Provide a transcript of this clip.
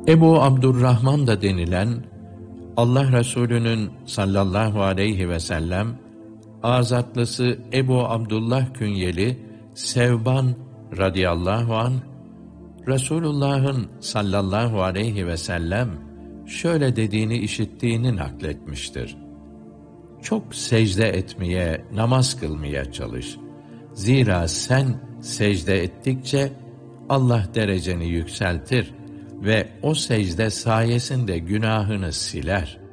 Ebu Abdurrahman da denilen, Allah Resulü'nün sallallahu aleyhi ve sellem azatlısı Ebu Abdullah künyeli Sevban radıyallahu anh, Resulullah'ın sallallahu aleyhi ve sellem şöyle dediğini işittiğini nakletmiştir. Çok secde etmeye, namaz kılmaya çalış. Zira sen secde ettikçe Allah dereceni yükseltir ve o secde sayesinde günahını siler.